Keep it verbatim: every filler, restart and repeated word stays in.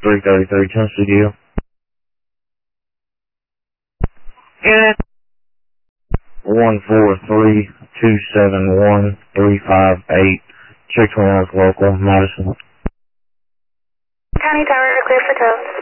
three thirty-three, Tennessee Deal. Unit. one four three two seven one three five eight. Check twenty hours local, Madison. County Tower, clear for tow.